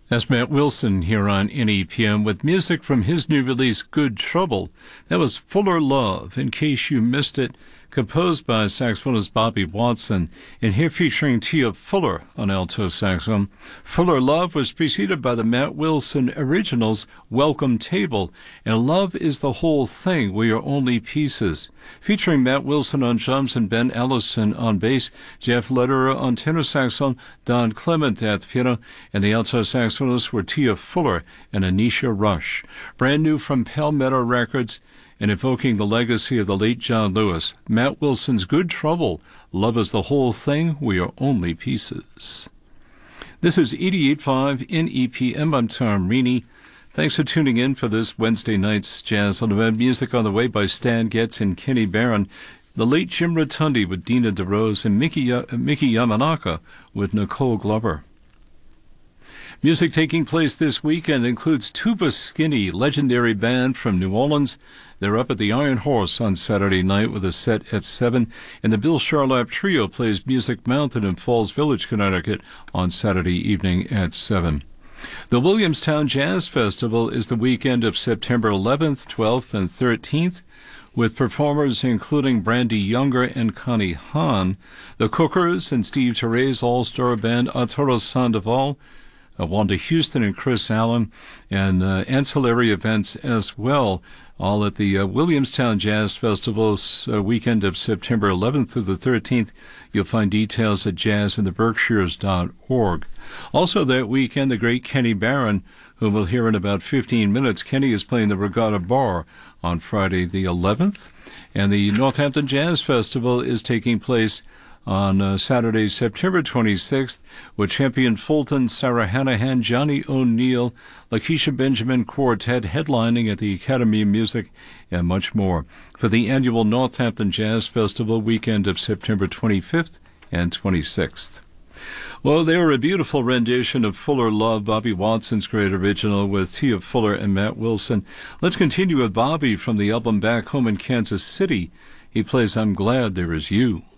That's Matt Wilson here on NEPM with music from his new release, Good Trouble. That was Fuller Love, in case you missed it, composed by saxophonist Bobby Watson, and here featuring Tia Fuller on alto saxophone. Fuller Love was preceded by the Matt Wilson Originals Welcome Table, and Love is the Whole Thing, We Are Only Pieces, featuring Matt Wilson on drums and Ben Ellison on bass, Jeff Lederer on tenor saxophone, Don Clement at the piano, and the alto saxophonists were Tia Fuller and Anisha Rush. Brand new from Palmetto Records, and evoking the legacy of the late John Lewis, Matt Wilson's Good Trouble, Love is the Whole Thing, We Are Only Pieces. This is 88.5 NEPM. I'm Tom Reaney. Thanks for tuning in for this Wednesday night's Jazz on the Web. Music on the way by Stan Getz and Kenny Barron. The late Jim Rotundi with Dina DeRose, and Mickey Yamanaka with Nicole Glover. Music taking place this weekend includes Tuba Skinny, legendary band from New Orleans. They're up at the Iron Horse on Saturday night with a set at 7, and the Bill Charlap Trio plays Music Mountain in Falls Village, Connecticut on Saturday evening at 7. The Williamstown Jazz Festival is the weekend of September 11th, 12th, and 13th, with performers including Brandy Younger and Connie Hahn, the Cookers and Steve Terre's all-star band Arturo Sandoval, Wanda Houston and Chris Allen, and ancillary events as well, all at the Williamstown Jazz Festival's weekend of September 11th through the 13th. You'll find details at jazzintheberkshires.org. Also that weekend, the great Kenny Barron, whom we'll hear in about 15 minutes. Kenny is playing the Regatta Bar on Friday the 11th, and the Northampton Jazz Festival is taking place on Saturday, September 26th, with Champion Fulton, Sarah Hanahan, Johnny O'Neill, Lakeisha Benjamin Quartet headlining at the Academy of Music, and much more, for the annual Northampton Jazz Festival weekend of September 25th and 26th. Well, they were a beautiful rendition of Fuller Love, Bobby Watson's great original with Tia Fuller and Matt Wilson. Let's continue with Bobby from the album Back Home in Kansas City. He plays I'm Glad There Is You.